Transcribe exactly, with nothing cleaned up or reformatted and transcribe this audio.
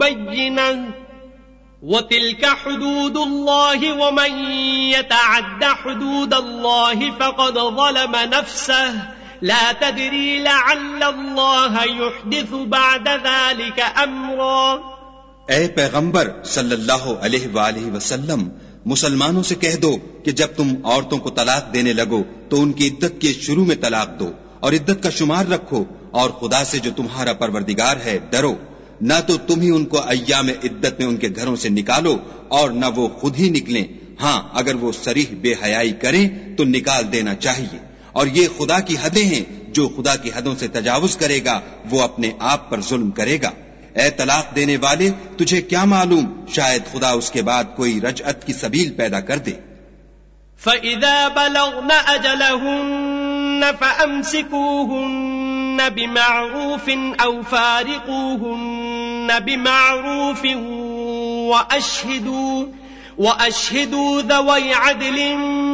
بينة وتلك حدود الله ومن يتعد حدود الله فقد ظلم نفسه لا تدري لعل الله يحدث بعد ذلك امرا۔ اے پیغمبر صلی اللہ علیہ وآلہ وسلم، مسلمانوں سے کہہ دو کہ جب تم عورتوں کو طلاق دینے لگو تو ان کی عدت کے شروع میں طلاق دو اور عدت کا شمار رکھو، اور خدا سے جو تمہارا پروردگار ہے ڈرو، نہ تو تم ہی ان کو ایام عدت میں ان کے گھروں سے نکالو اور نہ وہ خود ہی نکلیں، ہاں اگر وہ صریح بے حیائی کریں تو نکال دینا چاہیے، اور یہ خدا کی حدیں ہیں، جو خدا کی حدوں سے تجاوز کرے گا وہ اپنے آپ پر ظلم کرے گا۔ اے طلاق دینے والے، تجھے کیا معلوم شاید خدا اس کے بعد کوئی رجعت کی سبیل پیدا کر دے۔ فَإِذَا بَلَغْنَ أَجَلَهُنَّ فَأَمْسِكُوهُنَّ بِمَعْرُوفٍ أَوْ فَارِقُوهُنَّ بِمَعْرُوفٍ وَأَشْهِدُوا وَأَشْهِدُوا ذَوَيْ عَدْلٍ